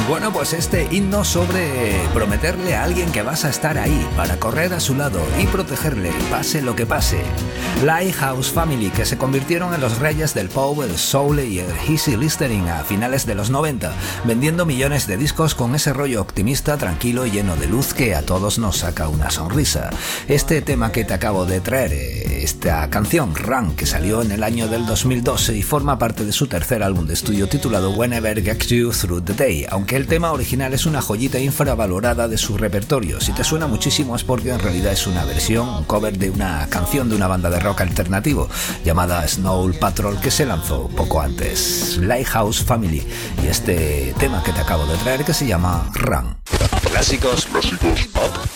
Bueno, pues este himno sobre prometerle a alguien que vas a estar ahí para correr a su lado y protegerle, pase lo que pase. Lighthouse Family, que se convirtieron en los reyes del pop, el soul y el easy listening a finales de los 90, vendiendo millones de discos con ese rollo optimista, tranquilo y lleno de luz que a todos nos saca una sonrisa. Este tema que te acabo de traer, esta canción Run, que salió en el año del 2012 y forma parte de su tercer álbum de estudio titulado Whenever Gets You Through the Day, aunque el tema original es una joyita infravalorada de su repertorio. Si te suena muchísimo es porque en realidad es una versión, un cover de una canción de una banda de rock alternativo llamada Snow Patrol, que se lanzó poco antes. Lighthouse Family y este tema que te acabo de traer que se llama Run. Clásicos pop